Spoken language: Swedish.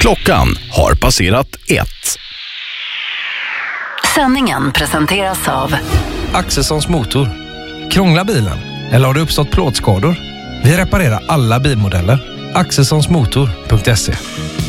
Klockan har passerat 1. Sändningen presenteras av Axelssons motor. Krånglar bilen? Eller har det uppstått plåtskador? Vi reparerar alla bilmodeller. Axelssonsmotor.se